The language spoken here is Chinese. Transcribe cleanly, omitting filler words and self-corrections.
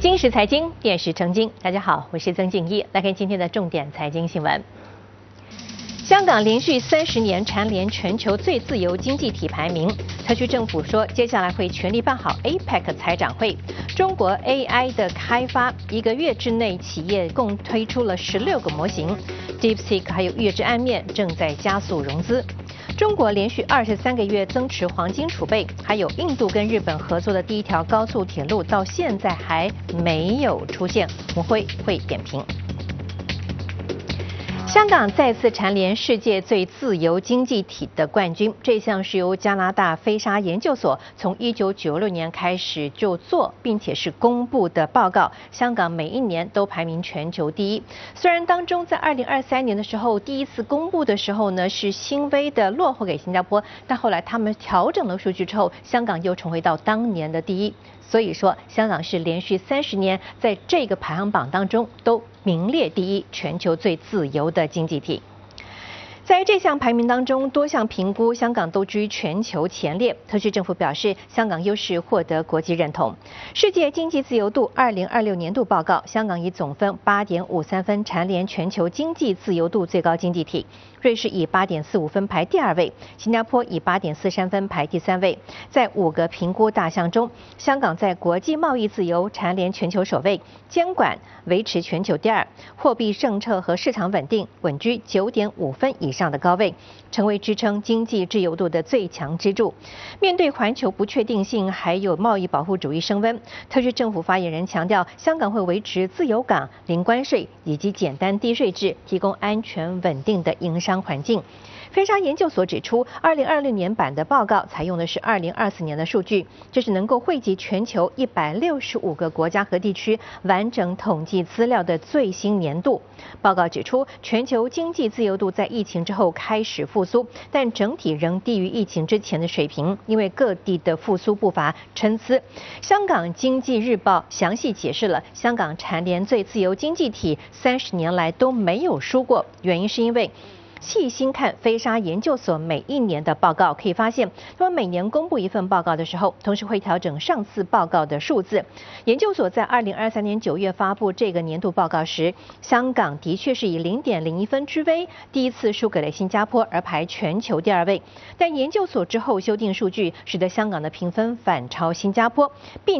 今时财经，电时成金。大家好，我是曾静怡，来看今天的重点财经新闻。香港连续30年蝉联全球最自由经济体排名。特区政府说，接下来会全力办好 APEC 财长会。中国 AI 的开发，1个月之内，企业共推出了16个模型。DeepSeek 还有月之暗面正在加速融资。中国连续23个月增持黄金储备，还有印度跟日本合作的第一条高速铁路到现在还没有出现，国会会点评。香港再次蝉联世界最自由经济体的冠军，这项是由加拿大菲沙研究所从1996年开始就做，并且是公布的报告。香港每一年都排名全球第一，虽然当中在2023年的时候第一次公布的时候呢是轻微的落后给新加坡，但后来他们调整了数据之后，香港又重回到当年的第一。所以说，香港是连续30年在这个排行榜当中都名列第一，全球最自由的经济体。在这项排名当中，多项评估香港都居全球前列。特区政府表示，香港优势获得国际认同。世界经济自由度2026年度报告，香港以总分8.53分蝉联全球经济自由度最高经济体。瑞士以8.45分排第2位，新加坡以8.43分排第3位。在5个评估大项中，香港在国际贸易自由蝉联全球首位，监管维持全球第2，货币政策和市场稳定稳居9.5分以上的高位，成为支撑经济自由度的最强支柱。面对环球不确定性，还有贸易保护主义升温，特区政府发言人强调，香港会维持自由港、零关税以及简单低税制，提供安全稳定的营商环境。菲沙研究所指出，2026年版的报告采用的是2024年的数据，这是能够汇集全球165个国家和地区完整统计资料的最新年度。报告指出，全球经济自由度在疫情之后开始复苏，但整体仍低于疫情之前的水平，因为各地的复苏步伐参差。香港经济日报详细解释了香港蝉联最自由经济体30年来都没有输过，原因是因为细心看菲沙研究所每一年的报告，可以发现，他们每年公布一份报告的时候，同时会调整上次报告的数字。研究所在2023年9月发布这个年度报告时，香港的确是以0.01分之微，第一次输给了新加坡，而排全球第2位。但研究所之后修订数据，使得香港的评分反超新加坡，并